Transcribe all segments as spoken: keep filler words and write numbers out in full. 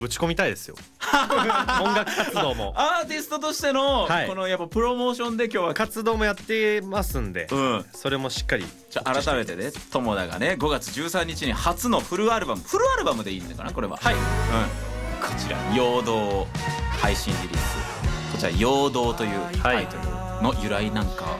ぶち込みたいですよ音楽活動もアーティストとしての、はい、このやっぱプロモーションで今日は活動もやってますんで、うん、それもしっかり。 じゃあ改めてね、友田がねごがつじゅうさんにちに初のフルアルバムフルアルバムでいいのかなこれは。はい、うん、こちら陽動配信リリース、こちら陽動というタイトルの由来なんか、はい、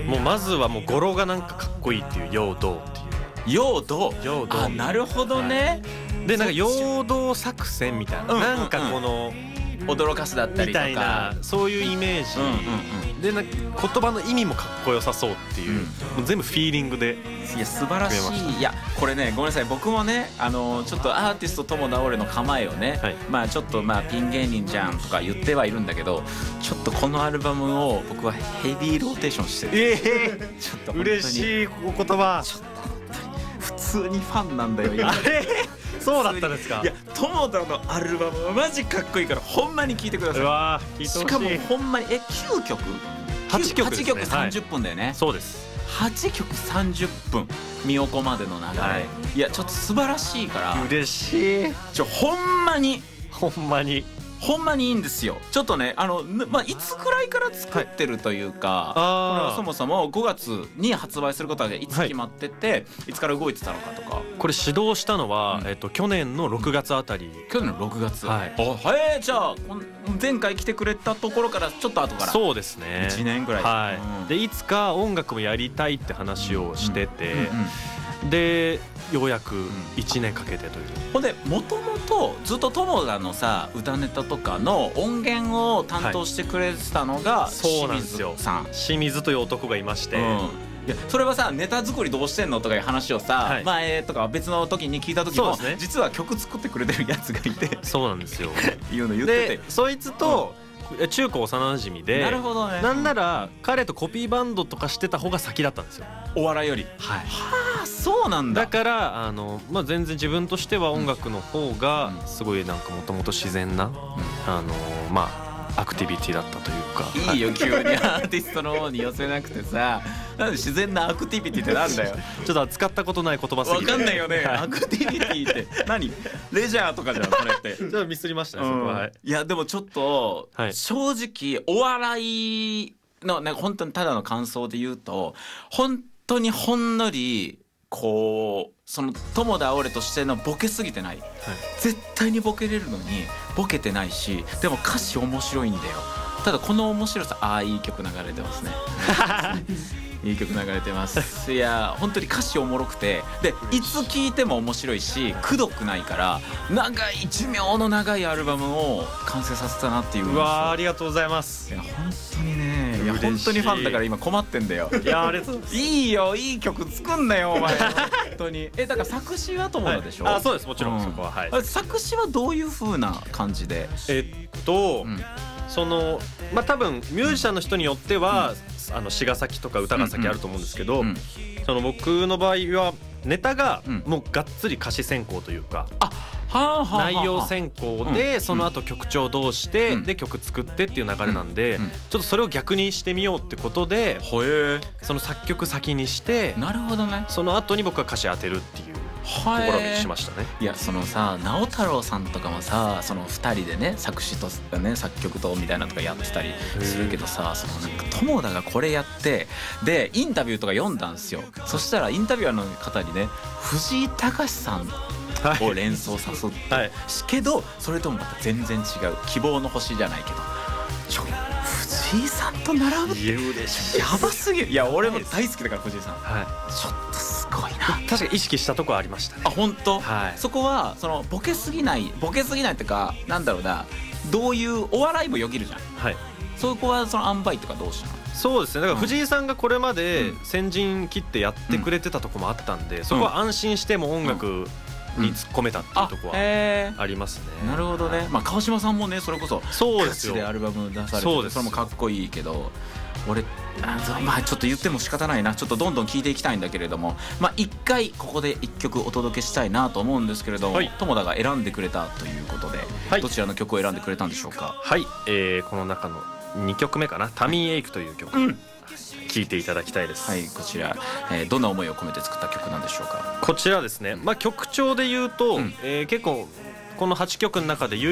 もうまずはもう語呂がなんかかっこいいっていう陽動っていう陽動。あ、なるほどね。 でなんか陽動作戦みたいな、うん、なんかこの驚かすだったりとかみたいな、そういうイメージ、うんうんうん、でなんか言葉の意味もかっこよさそうっていう、うん、もう全部フィーリングで。 いや素晴らしい。いやこれねごめんなさい、僕もねあのちょっとアーティスト友田俺の構えをね、はい、まあちょっとまあピン芸人じゃんとか言ってはいるんだけど、ちょっとこのアルバムを僕はヘビーローテーションしてる。ええー、ちょっと嬉しいお言葉。 ちょっと本当に普通にファンなんだよ今そうだったんですか。 いや友田のアルバムはマジかっこいいからほんまに聴いてください。うわ聞いてほしい。しかもほんまにえきゅうきょくはちきょくですね。はちきょくさんじゅっぷんだよね、はい、 そうです。 はちきょくさんじゅっぷんみおこまでの流れ、はい、いやちょっと素晴らしいから嬉しい。 ちょほんまにほんまにほんまにいいんですよ。ちょっとねあの、まあ、いつくらいから作ってるというか、はい、これはそもそもごがつに発売することがいつ決まってて、はい、いつから動いてたのかとか。 これ始動したのは、うんえっと、去年のろくがつあたり、うん、 去年のろくがつ、 はい、 あえー、じゃあ前回来てくれたところからちょっと後からそうですねいちねんぐらい、 はいうん、でいつか音楽もやりたいって話をしてて、うんうんうんうん、でようやくいちねんかけてという、 うん、ほんでもともとずっと友田のさ歌ネタとかの音源を担当してくれてたのが、はい、 そうなんですよ。 さん清水という男がいまして、うんいやそれはさネタ作りどうしてんのとかいう話をさ、はい、前とか別の時に聞いた時も、ね、実は曲作ってくれてるやつがいてそうなんですよいうの言ってて、 でそいつと、うん、中高幼馴染で、 なるほどね、 なんなら彼とコピーバンドとかしてた方が先だったんですよ、 お笑いより。 はい、 はあそうなんだ。 だからあの、まあ、全然自分としては音楽の方がすごいなんかもともと自然な、うん、あのまあアクティビティだったというか。 いいよ急にアーティストの方に寄せなくてさなんで自然なアクティビティってなんだよちょっと使ったことない言葉すぎて分かんないよねアクティビティって何レジャーとかじゃんそれってちょっとミスりましたね、うん、そこは、はい、 いやでもちょっと、はい、正直お笑いのね本当にただの感想で言うと本当にほんのりこうその友田俺としてのボケすぎてない、はい、絶対にボケれるのにボケてないし、でも歌詞面白いんだよ。ただこの面白さ、ああいい曲流れてますねいい曲流れてますいや本当に歌詞おもろくて、でいつ聴いても面白いしくどくないから長い寿命の長いアルバムを完成させたなっていう。 うわありがとうございます。 いや本当にね、いや本当にファンだから今困ってんだよ。 いやありがとうございます。 いいよいい曲作んなよお前本当に。えだから作詞は友田でしょ、 はい、あそうですもちろん、うん、そこは、はい、 作詞はどういう風な感じで。 えっと、うんそのまあ多分ミュージシャンの人によっては、うん、あの詩が先とか歌が先あると思うんですけど、うんうん、その僕の場合はネタがもうがっつり歌詞先行というか、うん、あはあはあ、内容先行で、うん、その後曲調どうして、うん、で曲作ってっていう流れなんで、うん、ちょっとそれを逆にしてみようってことで、うん、その作曲先にして、 なるほどね、 その後に僕は歌詞当てるっていう試みしましたね。 いやそのさ直太朗さんとかもさそのふたりでね作詞と、ね、作曲とみたいなとかやってたりするけどさ、そのなんか友田がこれやってでインタビューとか読んだんですよ。そしたらインタビュアーの方にね藤井隆さんを連想さすって、はい、けどそれともまた全然違う希望の星じゃないけどちょ藤井さんと並ぶ、いや嬉しい、やばすぎる。いや俺も大好きだから藤井さん、はい、ちょっとすごいな。 確かに意識したとこありましたね。 あ本当、 はい、 そこはそのボケすぎないボケすぎないってかなんだろうな、どういうお笑いもよぎるじゃん、はい、そこはその塩梅とかどうしたの。 そうですね、だから藤井さんがこれまで先陣切ってやってくれてたとこもあったんで、うん、そこは安心しても音楽、うんに突っ込めたっていうところはありますね、 うん、なるほどね、まあ、川島さんもねそれこそそうですよガチでアルバム出されて、そうです、それもかっこいいけど俺まあちょっと言っても仕方ないな、ちょっとどんどん聴いていきたいんだけれども、まあ一回ここで一曲お届けしたいなと思うんですけれども、はい、友田が選んでくれたということで、はい、どちらの曲を選んでくれたんでしょうか。 はい、えー、この中のにきょくめかな、タミーエイクという曲、うん聴いていただきたいです。 はい、こちら、えー、どんな思いを込めて作った曲なんでしょうか。 こちらですね、まあ、曲調で言うと、うん、えー、結構ここのはちきょくの中で唯